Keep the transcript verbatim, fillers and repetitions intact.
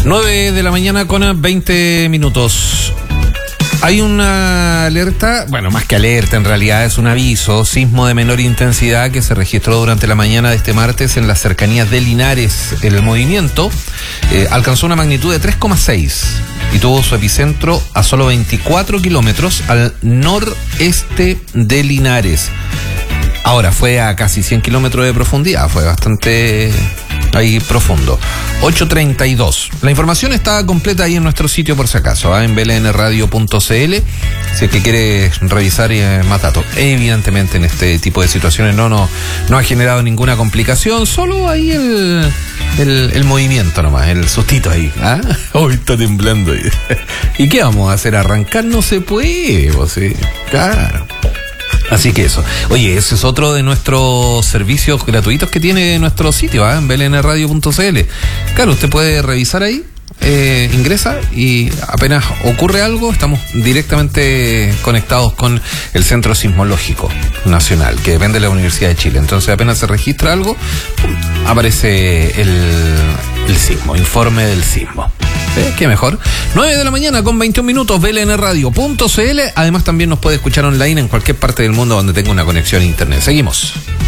nueve de la mañana con veinte minutos. Hay una alerta, bueno, más que alerta, en realidad es un aviso, sismo de menor intensidad que se registró durante la mañana de este martes en las cercanías de Linares. El movimiento eh, alcanzó una magnitud de tres coma seis y tuvo su epicentro a solo veinticuatro kilómetros al noreste de Linares. Ahora, fue a casi cien kilómetros de profundidad, fue bastante ahí profundo. ocho treinta y dos. La información está completa ahí en nuestro sitio por si acaso, ¿eh? En b l n radio punto c l, si es que quiere revisar eh, más datos. Evidentemente en este tipo de situaciones no, no, no ha generado ninguna complicación, solo ahí el, el, el movimiento nomás, el sustito ahí. ¿Ah? Hoy está temblando. ¿Y qué vamos a hacer? Arrancar no se puede, pues, sí. Claro. Así que eso. Oye, ese es otro de nuestros servicios gratuitos que tiene nuestro sitio, ¿eh? En b l n radio punto c l. Claro, usted puede revisar ahí, eh, ingresa y apenas ocurre algo, estamos directamente conectados con el Centro Sismológico Nacional, que depende de la Universidad de Chile. Entonces apenas se registra algo, pum, aparece el, el sismo, informe del sismo. ¿Eh? ¿Qué mejor? nueve de la mañana con veintiún minutos, b l n radio punto c l. Además también nos puede escuchar online en cualquier parte del mundo donde tenga una conexión a internet. Seguimos.